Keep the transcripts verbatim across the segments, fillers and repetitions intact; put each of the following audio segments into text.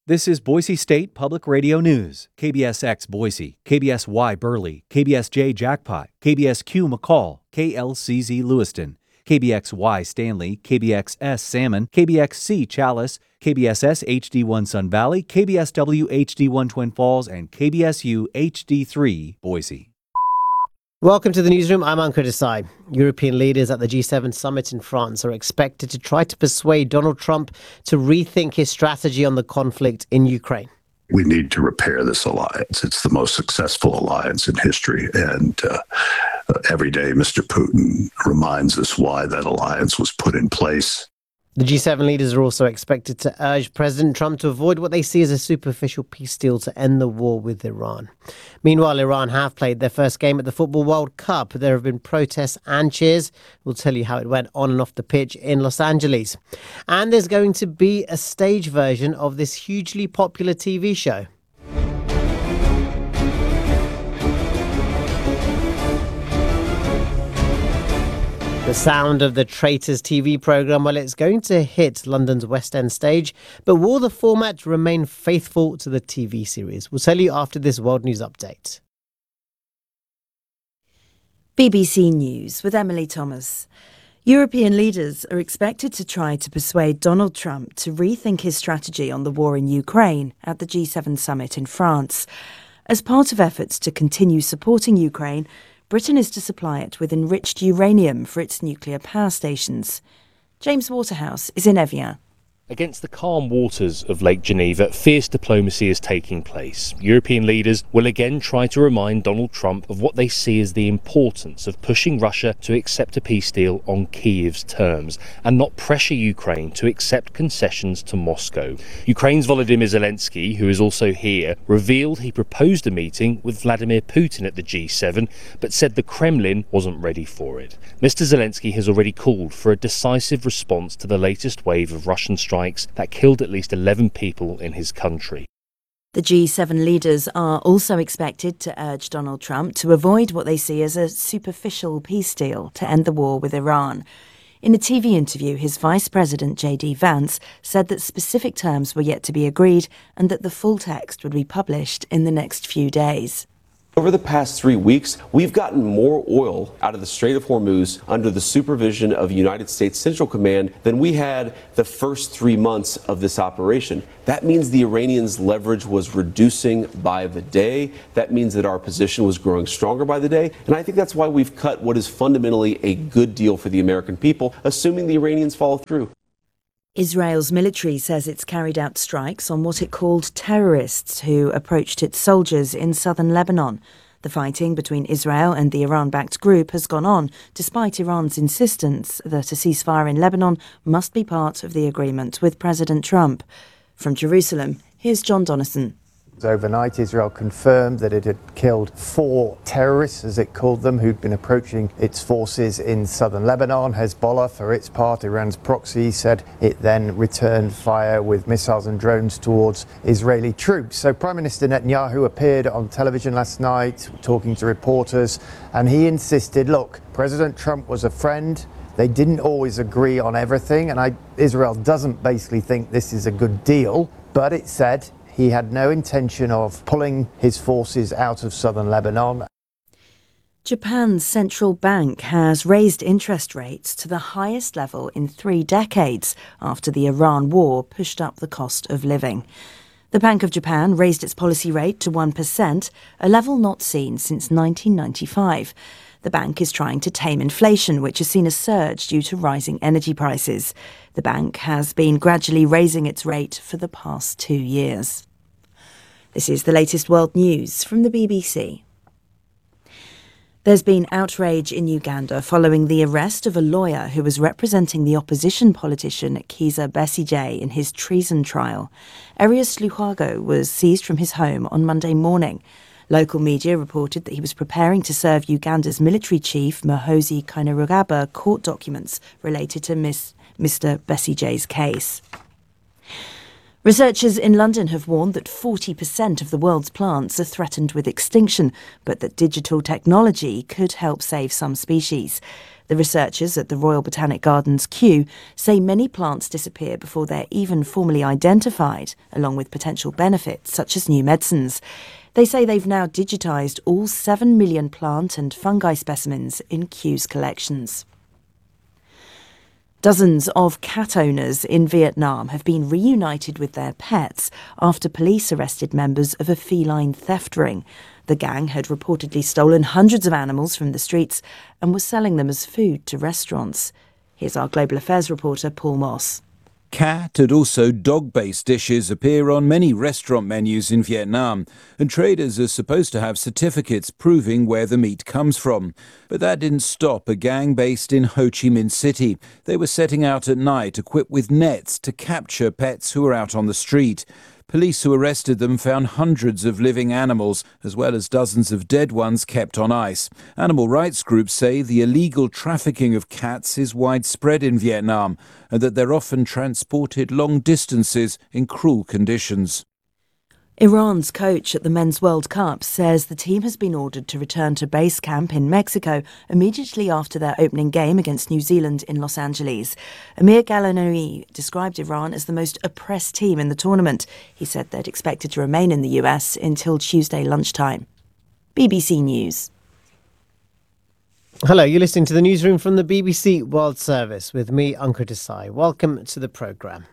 This is Boise State Public Radio News. K B S X Boise, K B S Y Burley, K B S J Jackpot, K B S Q McCall, K L C Z Lewiston, K B X Y Stanley, K B X S Salmon, K B X C Chalice, K B S S H D one Sun Valley, K B S W H D one Twin Falls, and K B S U H D three Boise. Welcome to the newsroom. I'm Ankur Desai. European leaders at the G seven summit in France are expected to try to persuade Donald Trump to rethink his strategy on the conflict in Ukraine. We need to repair this alliance. It's the most successful alliance in history. And uh, every day, Mister Putin reminds us why that alliance was put in place. The G seven leaders are also expected to urge President Trump to avoid what they see as a superficial peace deal to end the war with Iran. Meanwhile, Iran have played their first game at the Football World Cup. There have been protests and cheers. We'll tell you how it went on and off the pitch in Los Angeles. And there's going to be a stage version of this hugely popular T V show. The sound of the Traitors T V programme, well, it's going to hit London's West End stage, but will the format remain faithful to the T V series? We'll tell you after this World News Update. B B C News with Emily Thomas. European leaders are expected to try to persuade Donald Trump to rethink his strategy on the war in Ukraine at the G seven summit in France. As part of efforts to continue supporting Ukraine, Britain is to supply it with enriched uranium for its nuclear power stations. James Waterhouse is in Evian. Against the calm waters of Lake Geneva, fierce diplomacy is taking place. European leaders will again try to remind Donald Trump of what they see as the importance of pushing Russia to accept a peace deal on Kyiv's terms and not pressure Ukraine to accept concessions to Moscow. Ukraine's Volodymyr Zelensky, who is also here, revealed he proposed a meeting with Vladimir Putin at the G seven, but said the Kremlin wasn't ready for it. Mister Zelensky has already called for a decisive response to the latest wave of Russian strikes that killed at least eleven people in his country. The G seven leaders are also expected to urge Donald Trump to avoid what they see as a superficial peace deal to end the war with Iran. In a T V interview, his Vice President J D Vance said that specific terms were yet to be agreed and that the full text would be published in the next few days. Over the past three weeks, we've gotten more oil out of the Strait of Hormuz under the supervision of United States Central Command than we had the first three months of this operation. That means the Iranians' leverage was reducing by the day. That means that our position was growing stronger by the day. And I think that's why we've cut what is fundamentally a good deal for the American people, assuming the Iranians follow through. Israel's military says it's carried out strikes on what it called terrorists who approached its soldiers in southern Lebanon. The fighting between Israel and the Iran-backed group has gone on, despite Iran's insistence that a ceasefire in Lebanon must be part of the agreement with President Trump. From Jerusalem, here's John Donnison. Overnight, Israel confirmed that it had killed four terrorists, as it called them, who'd been approaching its forces in southern Lebanon. Hezbollah, for its part, Iran's proxy, said it then returned fire with missiles and drones towards Israeli troops. So Prime Minister Netanyahu appeared on television last night talking to reporters, and he insisted, look, President Trump was a friend. They didn't always agree on everything, and I, Israel doesn't basically think this is a good deal, but it said he had no intention of pulling his forces out of southern Lebanon. Japan's central bank has raised interest rates to the highest level in three decades after the Iran war pushed up the cost of living. The Bank of Japan raised its policy rate to one percent, a level not seen since nineteen ninety-five. The bank is trying to tame inflation, which has seen a surge due to rising energy prices. The bank has been gradually raising its rate for the past two years. This is the latest world news from the B B C. There's been outrage in Uganda following the arrest of a lawyer who was representing the opposition politician Kizza Besigye in his treason trial. Erius Lukwago was seized from his home on Monday morning. Local media reported that he was preparing to serve Uganda's military chief, Muhoozi Kainerugaba, court documents related to Miss, Mister Besigye's case. Researchers in London have warned that forty percent of the world's plants are threatened with extinction, but that digital technology could help save some species. The researchers at the Royal Botanic Gardens, Kew, say many plants disappear before they're even formally identified, along with potential benefits such as new medicines. They say they've now digitised all seven million plant and fungi specimens in Kew's collections. Dozens of cat owners in Vietnam have been reunited with their pets after police arrested members of a feline theft ring. The gang had reportedly stolen hundreds of animals from the streets and was selling them as food to restaurants. Here's our Global Affairs reporter, Paul Moss. Cat and also dog-based dishes appear on many restaurant menus in Vietnam, and traders are supposed to have certificates proving where the meat comes from. But that didn't stop a gang based in Ho Chi Minh City. They were setting out at night equipped with nets to capture pets who were out on the street. Police who arrested them found hundreds of living animals, as well as dozens of dead ones kept on ice. Animal rights groups say the illegal trafficking of cats is widespread in Vietnam, and that they're often transported long distances in cruel conditions. Iran's coach at the Men's World Cup says the team has been ordered to return to base camp in Mexico immediately after their opening game against New Zealand in Los Angeles. Amir Ghalanoui described Iran as the most oppressed team in the tournament. He said they'd expected to remain in the U S until Tuesday lunchtime. B B C News. Hello, you're listening to the newsroom from the B B C World Service with me, Ankur Desai. Welcome to the programme.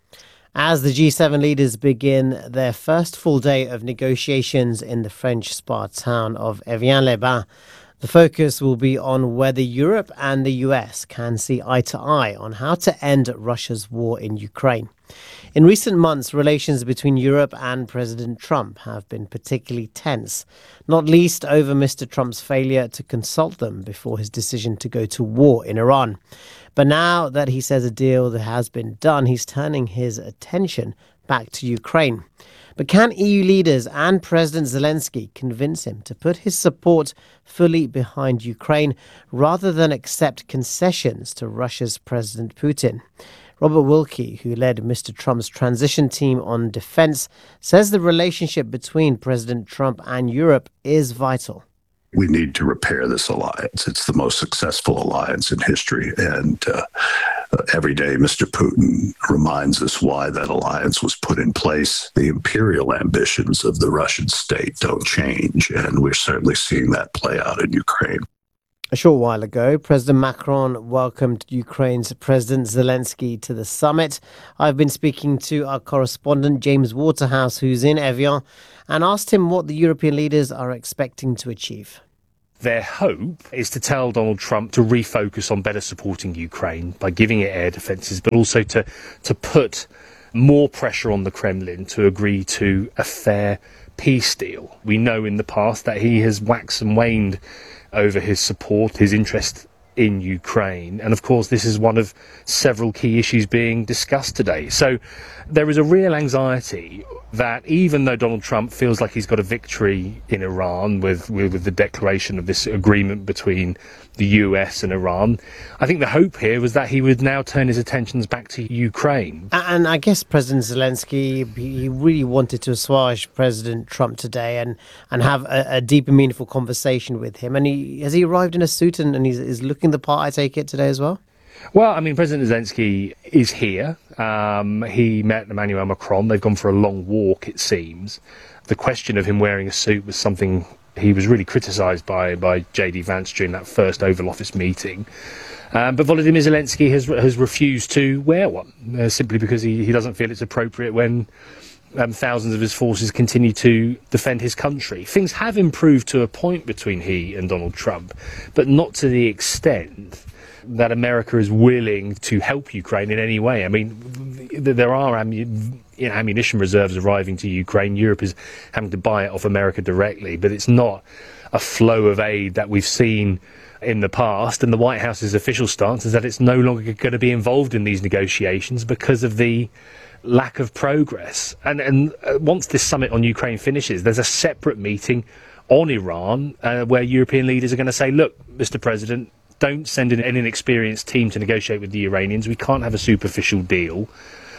As the G seven leaders begin their first full day of negotiations in the French spa town of Evian-les-Bains, the focus will be on whether Europe and the U S can see eye to eye on how to end Russia's war in Ukraine. In recent months, relations between Europe and President Trump have been particularly tense, not least over Mister Trump's failure to consult them before his decision to go to war in Iran. But now that he says a deal that has been done, he's turning his attention back to Ukraine. But can E U leaders and President Zelensky convince him to put his support fully behind Ukraine rather than accept concessions to Russia's President Putin? Robert Wilkie, who led Mister Trump's transition team on defense, says the relationship between President Trump and Europe is vital. We need to repair this alliance. It's the most successful alliance in history. And uh, every day, Mister Putin reminds us why that alliance was put in place. The imperial ambitions of the Russian state don't change. And we're certainly seeing that play out in Ukraine. A short while ago, President Macron welcomed Ukraine's President Zelensky to the summit. I've been speaking to our correspondent, James Waterhouse, who's in Evian, and asked him what the European leaders are expecting to achieve. Their hope is to tell Donald Trump to refocus on better supporting Ukraine by giving it air defences, but also to, to put more pressure on the Kremlin to agree to a fair peace deal. We know in the past that he has waxed and waned over his support, his interest in Ukraine. And of course, this is one of several key issues being discussed today. So there is a real anxiety that even though Donald Trump feels like he's got a victory in Iran with, with, with the declaration of this agreement between the U S and Iran, I think the hope here was that he would now turn his attentions back to Ukraine. And I guess President Zelensky, he really wanted to assuage President Trump today and, and have a, a deep and meaningful conversation with him. And he has he arrived in a suit and, and he's, is looking the part, I take it, today as well? Well, I mean, President Zelensky is here. Um, he met Emmanuel Macron. They've gone for a long walk, it seems. The question of him wearing a suit was something he was really criticised by, by J D Vance during that first Oval Office meeting. Um, but Volodymyr Zelensky has has refused to wear one, uh, simply because he, he doesn't feel it's appropriate when um, thousands of his forces continue to defend his country. Things have improved to a point between he and Donald Trump, but not to the extent that America is willing to help Ukraine in any way. I mean, there are ammu- ammunition reserves arriving to Ukraine. Europe is having to buy it off America directly, but it's not a flow of aid that we've seen in the past. And the White House's official stance is that it's no longer going to be involved in these negotiations because of the lack of progress. And, and once this summit on Ukraine finishes, there's a separate meeting on Iran uh, where European leaders are going to say, look, Mister President, don't send in an inexperienced team to negotiate with the Iranians. We can't have a superficial deal.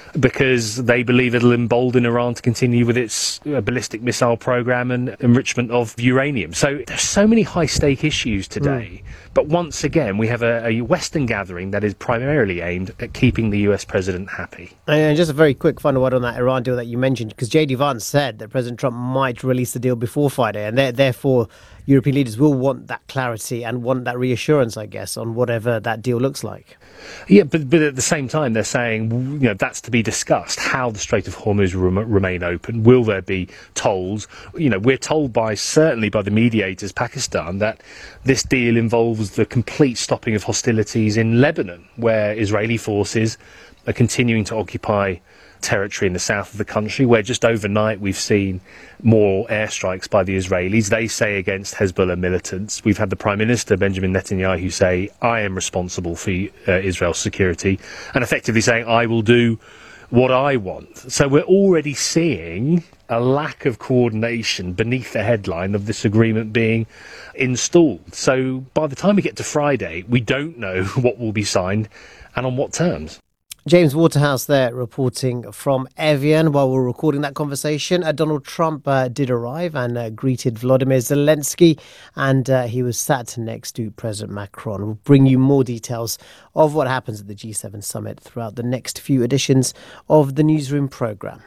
because they believe it'll embolden Iran to continue with its uh, ballistic missile program and enrichment of uranium. So there's so many high-stake issues today. Mm. But once again, we have a, a Western gathering that is primarily aimed at keeping the U S president happy. And just a very quick final word on that Iran deal that you mentioned, because J D Vance said that President Trump might release the deal before Friday, and therefore European leaders will want that clarity and want that reassurance, I guess, on whatever that deal looks like. Yeah, but, but at the same time, they're saying, you know, that's to be discussed, how the Strait of Hormuz will rem- remain open. Will there be tolls? You know, we're told by, certainly by the mediators, Pakistan, that this deal involves the complete stopping of hostilities in Lebanon, where Israeli forces are continuing to occupy territory in the south of the country, where just overnight we've seen more airstrikes by the Israelis. They say against Hezbollah militants. We've had the Prime Minister, Benjamin Netanyahu, say, I am responsible for uh, Israel's security, and effectively saying, I will do what I want. So we're already seeing a lack of coordination beneath the headline of this agreement being installed. So by the time we get to Friday, we don't know what will be signed and on what terms. James Waterhouse there reporting from Evian. While we're recording that conversation, uh, Donald Trump uh, did arrive and uh, greeted Volodymyr Zelensky, and uh, he was sat next to President Macron. We'll bring you more details of what happens at the G seven summit throughout the next few editions of the Newsroom programme.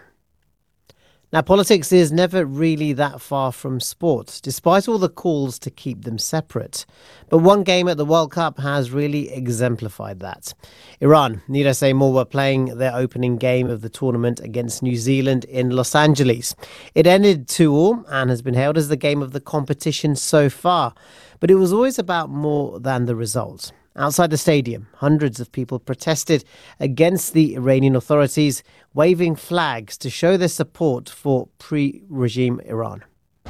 Now, politics is never really that far from sport, despite all the calls to keep them separate. But one game at the World Cup has really exemplified that. Iran, need I say more, were playing their opening game of the tournament against New Zealand in Los Angeles. It ended two all and has been hailed as the game of the competition so far. But it was always about more than the result. Outside the stadium, hundreds of people protested against the Iranian authorities, waving flags to show their support for pre-regime Iran.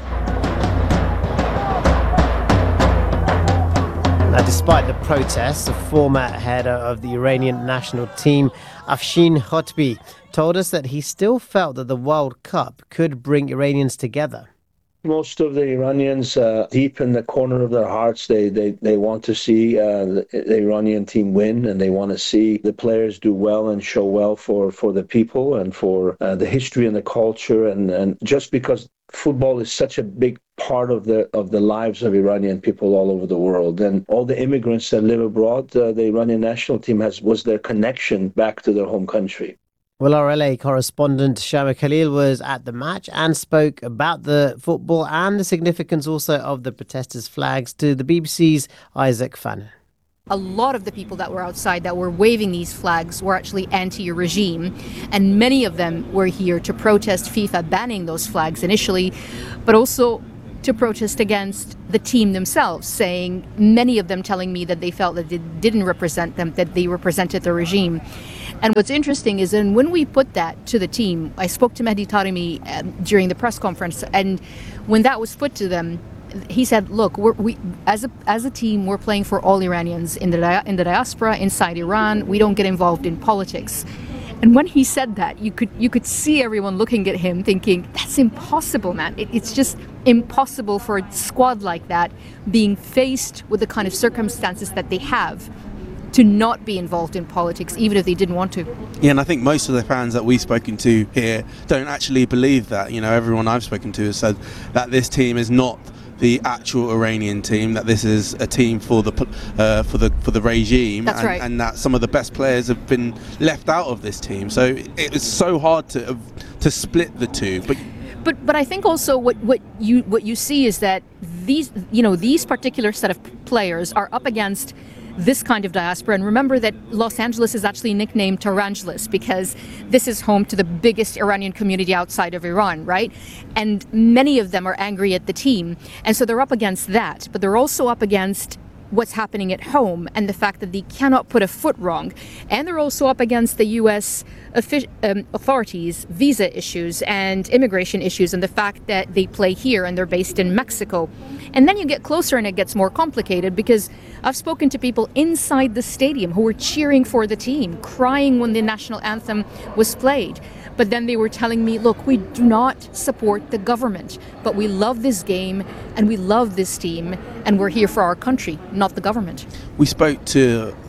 Now, despite the protests, the former head of the Iranian national team, Afshin Khotbi, told us that he still felt that the World Cup could bring Iranians together. Most of the Iranians, uh, deep in the corner of their hearts, they they, they want to see uh, the, the Iranian team win, and they want to see the players do well and show well for, for the people and for uh, the history and the culture. And, and just because football is such a big part of the of the lives of Iranian people all over the world, and all the immigrants that live abroad, uh, the Iranian national team has was their connection back to their home country. Well, our L A correspondent Shama Khalil was at the match and spoke about the football and the significance also of the protesters' flags to the B B C's Isaac Fannin. A lot of the people that were outside that were waving these flags were actually anti-regime, and many of them were here to protest FIFA banning those flags initially, but also to protest against the team themselves, saying, many of them telling me that they felt that they didn't represent them, that they represented the regime. And what's interesting is that when we put that to the team, I spoke to Mehdi Taremi um, during the press conference, and when that was put to them, he said, look, we're, we as a as a team, we're playing for all Iranians in the in the diaspora, inside Iran. We don't get involved in politics. And when he said that, you could you could see everyone looking at him thinking, that's impossible, man. It, it's just impossible for a squad like that, being faced with the kind of circumstances that they have, to not be involved in politics, even if they didn't want to. Yeah, and I think most of the fans that we've spoken to here don't actually believe that. You know, everyone I've spoken to has said that this team is not the actual Iranian team, that this is a team for the uh, for the for the regime. That's and, right. And that some of the best players have been left out of this team. So it was so hard to to split the two. But But but I think also what, what you what you see is that these you know these particular set of players are up against this kind of diaspora. And remember that Los Angeles is actually nicknamed Tarangeles because this is home to the biggest Iranian community outside of Iran, right? And many of them are angry at the team. And so they're up against that, but they're also up against what's happening at home and the fact that they cannot put a foot wrong. And they're also up against the U S um, authorities, visa issues and immigration issues, and the fact that they play here and they're based in Mexico. And then you get closer and it gets more complicated, because I've spoken to people inside the stadium who were cheering for the team, crying when the national anthem was played. But then they were telling me, look, we do not support the government, but we love this game and we love this team and we're here for our country, not the government. we spoke to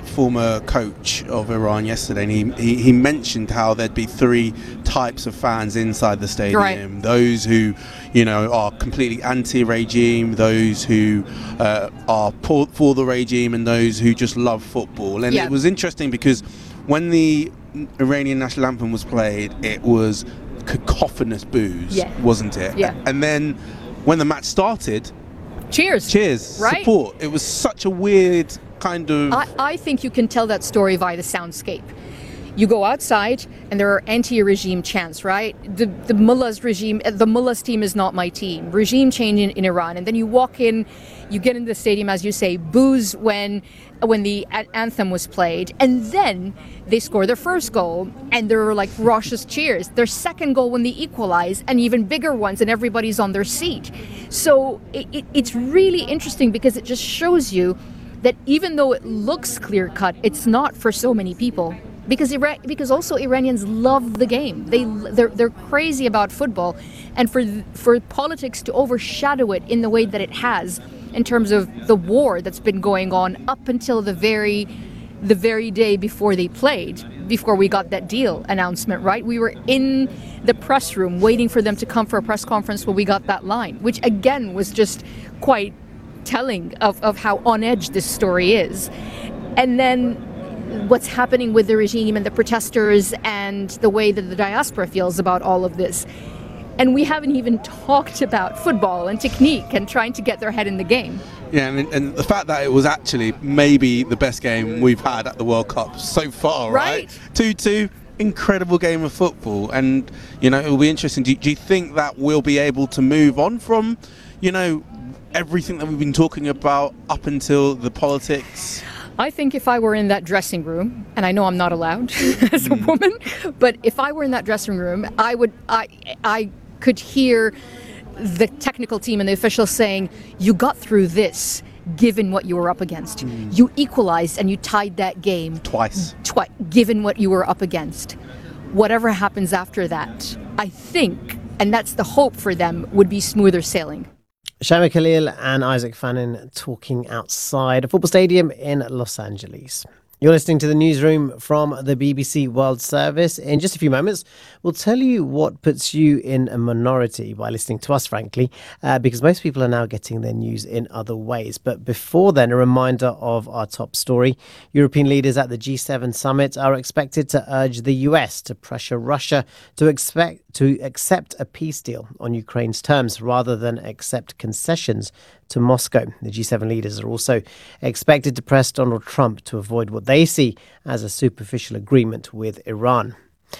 former coach of Iran yesterday, and he, he, he mentioned how there'd be three types of fans inside the stadium. Right. Those who, you know, are completely anti-regime, those who uh, are for, for the regime, and those who just love football. And Yeah. it was interesting because when the Iranian national anthem was played, it was cacophonous boos, Yeah. wasn't it? Yeah. And then when the match started, Cheers. cheers, Right. support. It was such a weird kind of... I, I think you can tell that story via the soundscape. You go outside and there are anti-regime chants, right? The the mullah's regime, the mullah's team is not my team. Regime change in, in Iran. And then you walk in, you get into the stadium, as you say, boos when when the a- anthem was played. And then they score their first goal and there are like raucous cheers. Their second goal when they equalize, and even bigger ones, and everybody's on their seat. So it, it, it's really interesting because it just shows you that even though it looks clear-cut, it's not for so many people. Because Ira- because also Iranians love the game. They they're they're crazy about football, and for for politics to overshadow it in the way that it has, in terms of the war that's been going on up until the very the very day before they played, before we got that deal announcement, right? We were in the press room waiting for them to come for a press conference when we got that line, which again was just quite telling of, of how on edge this story is. And then what's happening with the regime and the protesters and the way that the diaspora feels about all of this. And we haven't even talked about football and technique and trying to get their head in the game. Yeah, and, and the fact that it was actually maybe the best game we've had at the World Cup so far, right? two two, incredible game of football. And, you know, it will be interesting. Do, do you think that we'll be able to move on from, you know, everything that we've been talking about up until the politics? I think if I were in that dressing room, and I know I'm not allowed as a woman, but if I were in that dressing room, I would, I, I could hear the technical team and the officials saying, you got through this, given what you were up against. Mm. You equalized and you tied that game. Twice. Twice, given what you were up against. Whatever happens after that, I think, and that's the hope for them, would be smoother sailing. Shama Khalil and Isaac Fannin talking outside a football stadium in Los Angeles. You're listening to the newsroom from the B B C World Service. In just a few moments, we'll tell you what puts you in a minority by listening to us, frankly, uh, because most people are now getting their news in other ways. But before then, a reminder of our top story. European leaders at the G seven summit are expected to urge the U S to pressure Russia to expect to accept a peace deal on Ukraine's terms rather than accept concessions to Moscow. The G seven leaders are also expected to press Donald Trump to avoid what they see as a superficial agreement with Iran.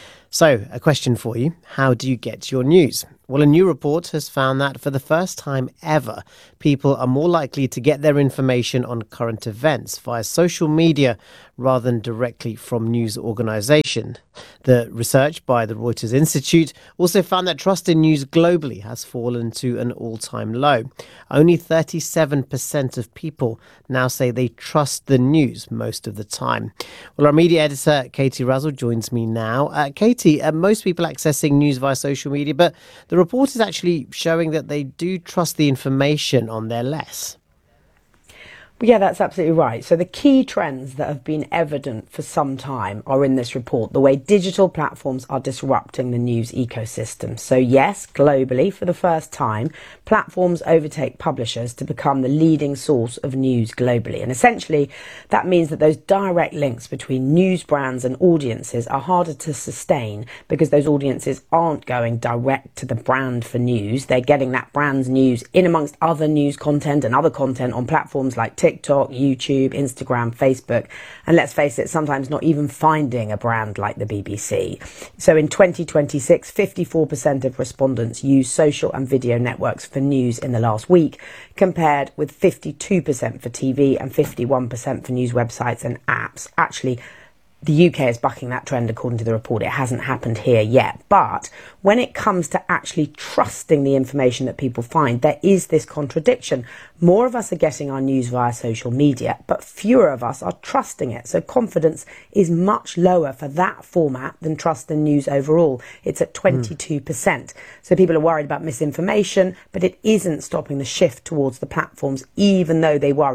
So, a question for you. How do you get your news? Well, a new report has found that for the first time ever, people are more likely to get their information on current events via social media rather than directly from news organisations. The research by the Reuters Institute also found that trust in news globally has fallen to an all-time low. Only thirty-seven percent of people now say they trust the news most of the time. Well, our media editor, Katie Razzle, joins me now. Uh, Katie, uh, most people accessing news via social media, but the report is actually showing that they do trust the information on there less. Yeah, that's absolutely right. So the key trends that have been evident for some time are in this report, the way digital platforms are disrupting the news ecosystem. So yes, globally, for the first time, platforms overtake publishers to become the leading source of news globally. And essentially, that means that those direct links between news brands and audiences are harder to sustain because those audiences aren't going direct to the brand for news. They're getting that brand's news in amongst other news content and other content on platforms like TikTok, TikTok, YouTube, Instagram, Facebook, and let's face it, sometimes not even finding a brand like the B B C. So in twenty twenty-six, fifty-four percent of respondents used social and video networks for news in the last week, compared with fifty-two percent for T V and fifty-one percent for news websites and apps. Actually, the U K is bucking that trend according to the report. It hasn't happened here yet. But when it comes to actually trusting the information that people find, there is this contradiction. More of us are getting our news via social media, but fewer of us are trusting it. So confidence is much lower for that format than trust in news overall. It's at twenty-two percent. Mm. So people are worried about misinformation, but it isn't stopping the shift towards the platforms, even though they worry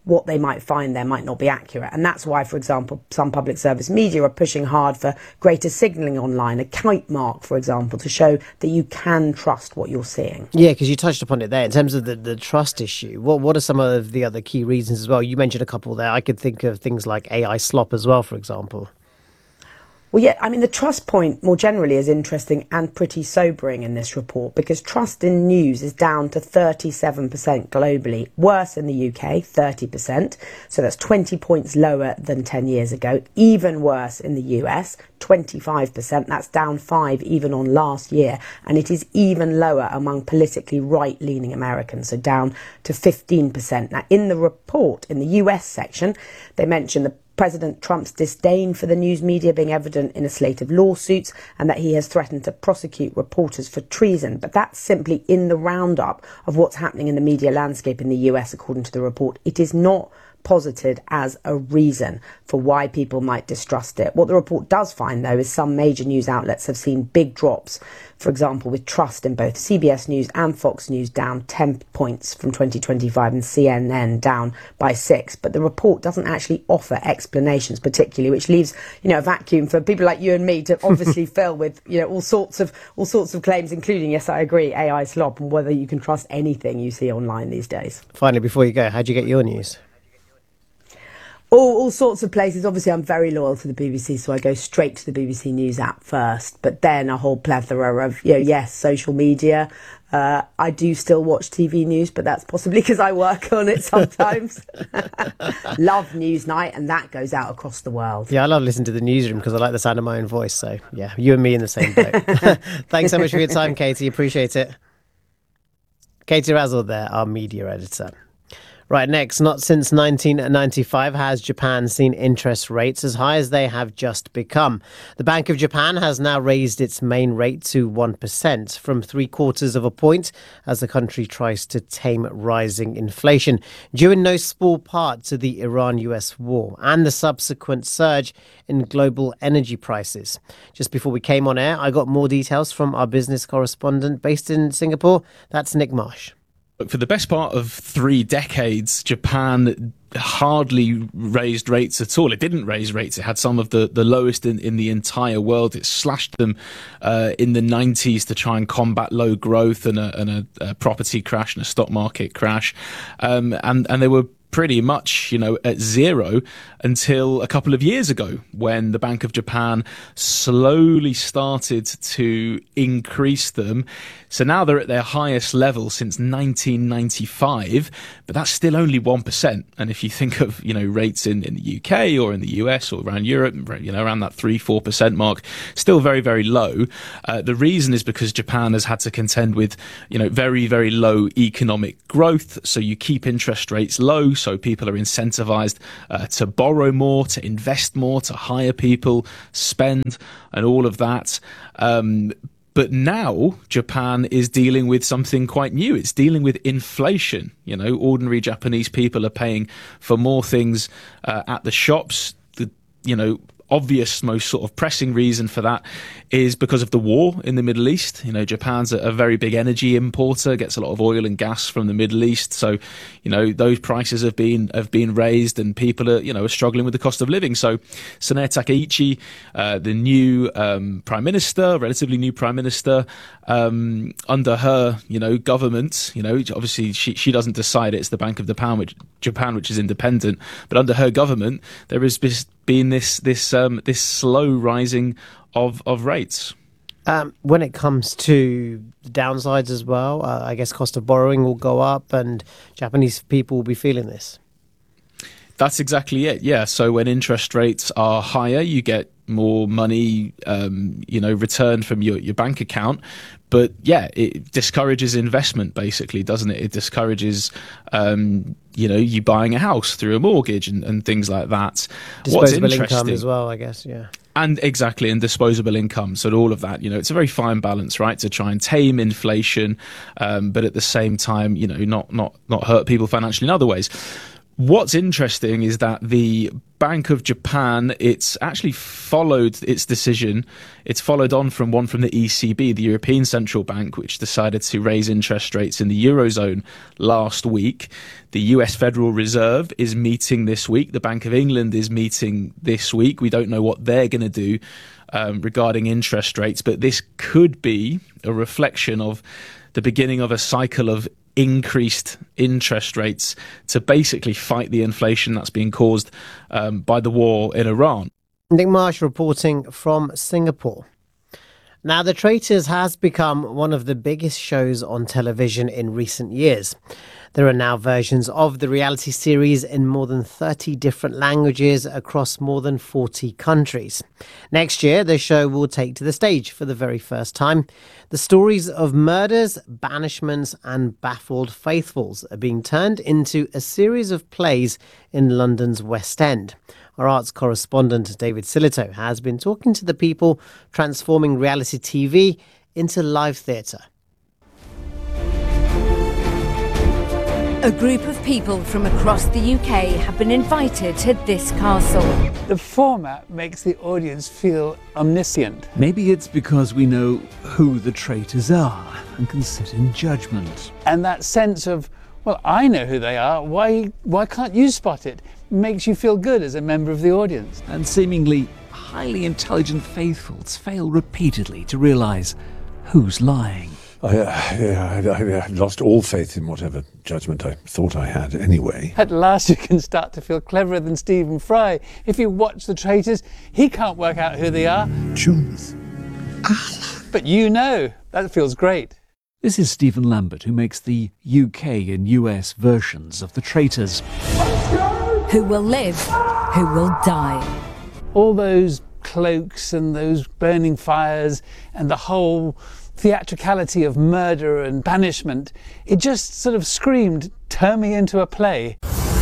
what they might find there might not be accurate. And that's why, for example, some public service media are pushing hard for greater signalling online, a kite mark, for example, to show that you can trust what you're seeing. Yeah, because you touched upon it there in terms of the, the trust issue. What what are some of the other key reasons as well? You mentioned a couple there. I could think of things like A I slop as well, for example. Well, yeah, I mean, the trust point more generally is interesting and pretty sobering in this report, because trust in news is down to thirty-seven percent globally, worse in the U K, thirty percent. So that's twenty points lower than ten years ago. Even worse in the U S, twenty-five percent. That's down five even on last year. And it is even lower among politically right-leaning Americans, so down to fifteen percent. Now, in the report, in the U S section, they mention the President Trump's disdain for the news media being evident in a slate of lawsuits, and that he has threatened to prosecute reporters for treason. But that's simply in the roundup of what's happening in the media landscape in the U S, according to the report. It is not posited as a reason for why people might distrust it. What the report does find, though, is some major news outlets have seen big drops. For example, with trust in both C B S News and Fox News down ten points from twenty twenty-five, and C N N down by six. But the report doesn't actually offer explanations, particularly, which leaves, you know, a vacuum for people like you and me to obviously fill with, you know, all sorts of all sorts of claims, including, yes, I agree, A I slop, and whether you can trust anything you see online these days. Finally, before you go, how'd you get your news? All, all sorts of places. Obviously, I'm very loyal to the B B C, so I go straight to the B B C News app first. But then a whole plethora of, you know, yes, social media. Uh, I do still watch T V news, but that's possibly because I work on it sometimes. Love Newsnight, and that goes out across the world. Yeah, I love listening to the newsroom because I like the sound of my own voice. So, yeah, you and me in the same boat. Thanks so much for your time, Katie. Appreciate it. Katie Razzle there, our media editor. Right, next, not since nineteen ninety-five has Japan seen interest rates as high as they have just become. The Bank of Japan has now raised its main rate to one percent from three quarters of a point as the country tries to tame rising inflation, due in no small part to the Iran-U S war and the subsequent surge in global energy prices. Just before we came on air, I got more details from our business correspondent based in Singapore. That's Nick Marsh. For the best part of three decades, Japan hardly raised rates at all. It didn't raise rates. It had some of the, the lowest in, in the entire world. It slashed them uh, in the nineties to try and combat low growth and a, and a, a property crash and a stock market crash. Um, and, and they were pretty much, you know, at zero until a couple of years ago, when the Bank of Japan slowly started to increase them. So now they're at their highest level since nineteen ninety-five, but that's still only one percent. And if you think of, you know, rates in, in the U K or in the U S or around Europe, you know, around that three, four percent mark, still very, very low. Uh, the reason is because Japan has had to contend with, you know, very, very low economic growth. So you keep interest rates low, so people are incentivized uh, to borrow more, to invest more, to hire people, spend, and all of that. Um, But now Japan is dealing with something quite new. It's dealing with inflation. You know, ordinary Japanese people are paying for more things uh, at the shops. The, you know, obvious, most sort of pressing reason for that is because of the war in the Middle East. You know, Japan's a, a very big energy importer, gets a lot of oil and gas from the Middle East. So, you know, those prices have been have been raised, and people are, you know, are struggling with the cost of living. So, Sanae Takaichi, uh, the new um, prime minister, relatively new prime minister, um, under her, you know, government, you know, obviously she she doesn't decide. It's the Bank of Japan, which Japan, which is independent. But under her government, there has been this this um, this slow rising of of rates. Um, when it comes to the downsides as well, uh, I guess cost of borrowing will go up, and Japanese people will be feeling this. That's exactly it. Yeah. So when interest rates are higher, you get more money, um, you know, returned from your, your bank account. But yeah, it discourages investment, basically, doesn't it? It discourages, um, you know, you buying a house through a mortgage and, and things like that. Disposable What's income as well, I guess, yeah. And exactly, and disposable income. So all of that, you know, it's a very fine balance, right, to try and tame inflation, um, but at the same time, you know, not not not hurt people financially in other ways. What's interesting is that the Bank of Japan, it's actually followed its decision. It's followed on from one from the E C B, the European Central Bank, which decided to raise interest rates in the Eurozone last week. The U S Federal Reserve is meeting this week. The Bank of England is meeting this week. We don't know what they're going to do um, regarding interest rates, but this could be a reflection of the beginning of a cycle of increased interest rates to basically fight the inflation that's being caused um, by the war in Iran. Nick Marsh reporting from Singapore. Now, The Traitors has become one of the biggest shows on television in recent years. There are now versions of the reality series in more than thirty different languages across more than forty countries. Next year, the show will take to the stage for the very first time. The stories of murders, banishments and baffled faithfuls are being turned into a series of plays in London's West End. Our arts correspondent David Silito has been talking to the people transforming reality T V into live theatre. A group of people from across the U K have been invited to this castle. The format makes the audience feel omniscient. Maybe it's because we know who the traitors are and can sit in judgment. And that sense of, well, I know who they are, why, why can't you spot it? Makes you feel good as a member of the audience. And seemingly highly intelligent faithfuls fail repeatedly to realise who's lying. I, uh, yeah, I, I lost all faith in whatever judgment I thought I had anyway. At last you can start to feel cleverer than Stephen Fry. If you watch The Traitors, he can't work out who they are. Jules. But you know, that feels great. This is Stephen Lambert, who makes the U K and U S versions of The Traitors. Who will live? Who will die? All those cloaks and those burning fires and the whole theatricality of murder and banishment, it just sort of screamed, turn me into a play.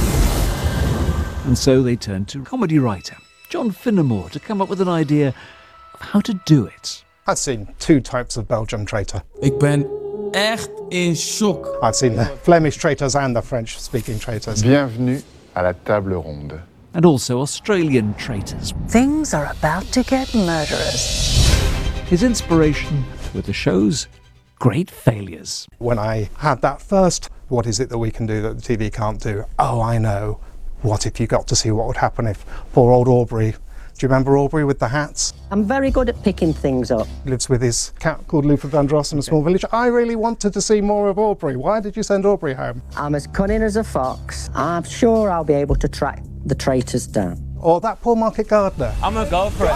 And so they turned to comedy writer John Finnemore to come up with an idea of how to do it. I've seen two types of Belgian traitor. Ik ben echt in shock. I've seen the Flemish traitors and the French-speaking traitors. Bienvenue à la table ronde. And also Australian traitors. Things are about to get murderous. His inspiration with the show's great failures. When I had that first, what is it that we can do that the T V can't do? Oh, I know. What if you got to see what would happen if poor old Aubrey, do you remember Aubrey with the hats? I'm very good at picking things up. Lives with his cat called Luther Vandross in a small village. I really wanted to see more of Aubrey. Why did you send Aubrey home? I'm as cunning as a fox. I'm sure I'll be able to track the traitors down. Or that poor market gardener. I'm gonna go for it.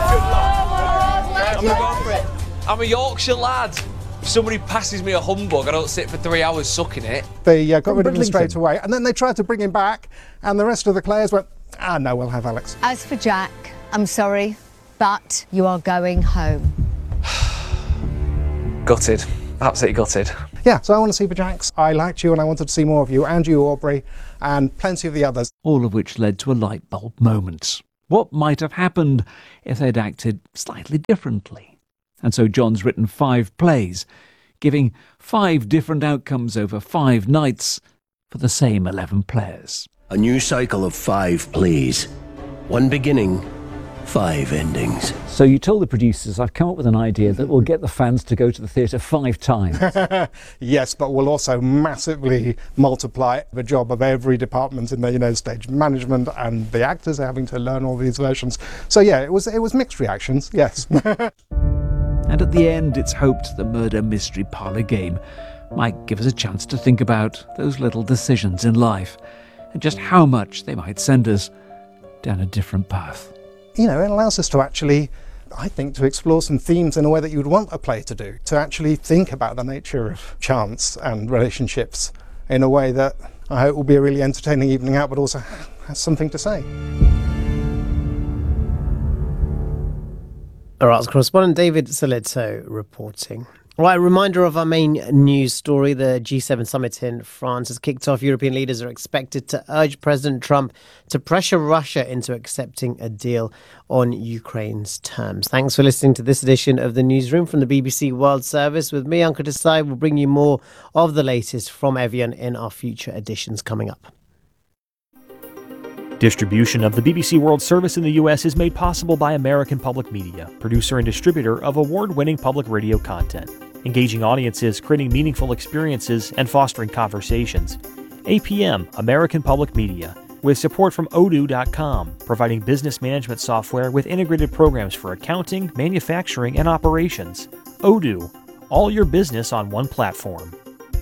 I'm gonna go for it. I'm a Yorkshire lad. If somebody passes me a humbug, I don't sit for three hours sucking it. They uh, got rid of him straight away, and then they tried to bring him back, and the rest of the players went, ah, no, we'll have Alex. As for Jack, I'm sorry, but you are going home. Gutted. Absolutely gutted. Yeah, so I want to see for Jax. I liked you and I wanted to see more of you, and you, Aubrey, and plenty of the others. All of which led to a light bulb moment. What might have happened if they'd acted slightly differently? And so John's written five plays, giving five different outcomes over five nights for the same eleven players. A new cycle of five plays. One beginning, five endings. So you told the producers, I've come up with an idea that will get the fans to go to the theatre five times. Yes, but we'll also massively multiply the job of every department in the, you know, stage management, and the actors are having to learn all these versions. So yeah, it was it was mixed reactions, yes. And at the end, it's hoped the murder mystery parlour game might give us a chance to think about those little decisions in life and just how much they might send us down a different path. You know, it allows us to actually, I think, to explore some themes in a way that you'd want a play to do, to actually think about the nature of chance and relationships in a way that I hope will be a really entertaining evening out, but also has something to say. Our arts correspondent David Silito reporting. Right, a reminder of our main news story. The G seven summit in France has kicked off. European leaders are expected to urge President Trump to pressure Russia into accepting a deal on Ukraine's terms. Thanks for listening to this edition of the Newsroom from the B B C World Service. With me, Ankur Desai, will bring you more of the latest from Evian in our future editions coming up. Distribution of the B B C World Service in the U S is made possible by American Public Media, producer and distributor of award-winning public radio content, engaging audiences, creating meaningful experiences, and fostering conversations. A P M, American Public Media, with support from odoo dot com, providing business management software with integrated programs for accounting, manufacturing, and operations. Odoo, all your business on one platform.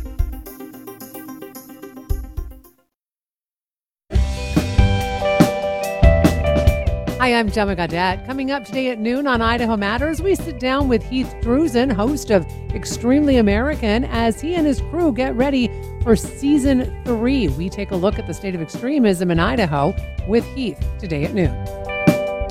Hi, I'm Gemma Gaudette. Coming up today at noon on Idaho Matters, we sit down with Heath Drusen, host of Extremely American, as he and his crew get ready for season three. We take a look at the state of extremism in Idaho with Heath today at noon.